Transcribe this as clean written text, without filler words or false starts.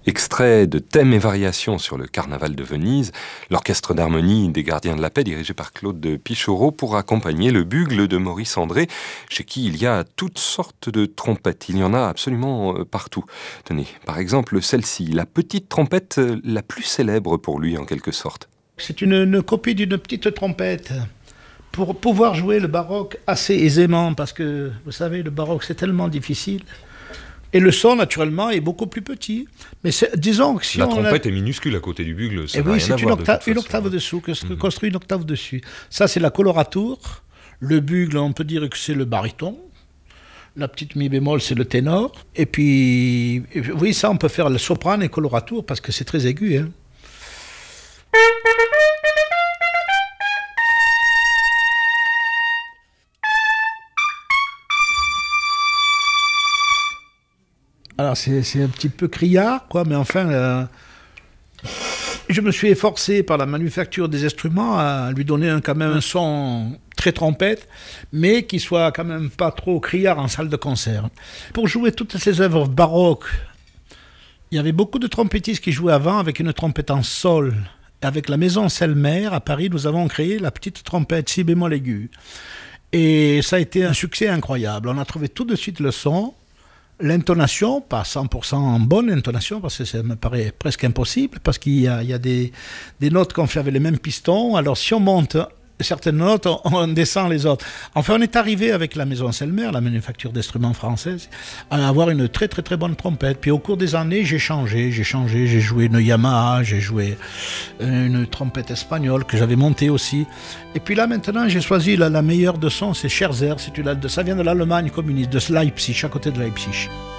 Extrait de Thèmes et variations sur le carnaval de Venise, l'orchestre d'harmonie des Gardiens de la Paix dirigé par Claude Pichaureau pour accompagner le bugle de Maurice André, chez qui il y a toutes sortes de trompettes. Il y en a absolument partout. Tenez, par exemple celle-ci, la petite trompette la plus célèbre pour lui en quelque sorte. C'est une copie d'une petite trompette pour pouvoir jouer le baroque assez aisément, parce que vous savez, le baroque c'est tellement difficile. Et le son, naturellement, est beaucoup plus petit. Mais disons que si la trompette est minuscule à côté du bugle, ça n'a rien à voir. C'est une octave dessous, construit une octave dessus. Ça, c'est la colorature. Le bugle, on peut dire que c'est le baryton. La petite mi bémol, c'est le ténor. Et puis, oui, ça, on peut faire le soprano et colorature, parce que c'est très aigu. Hein. Alors c'est un petit peu criard, quoi, mais enfin, je me suis efforcé par la manufacture des instruments à lui donner quand même un son très trompette, mais qui soit quand même pas trop criard en salle de concert. Pour jouer toutes ces œuvres baroques, il y avait beaucoup de trompettistes qui jouaient avant avec une trompette en sol. Avec la maison Selmer à Paris, nous avons créé la petite trompette si bémol aigu. Et ça a été un succès incroyable. On a trouvé tout de suite le son. L'intonation, pas 100% en bonne intonation, parce que ça me paraît presque impossible, parce qu'il y a des notes qu'on fait avec les mêmes pistons. Alors si on monte certaines notes, on descend les autres. Enfin, on est arrivé avec la maison Selmer, la manufacture d'instruments française, à avoir une très très très bonne trompette. Puis au cours des années, j'ai changé, j'ai joué une Yamaha, j'ai joué une trompette espagnole que j'avais montée aussi. Et puis là maintenant, j'ai choisi la meilleure de son, c'est Scherzer, ça vient de l'Allemagne communiste, de Leipzig, à côté de Leipzig.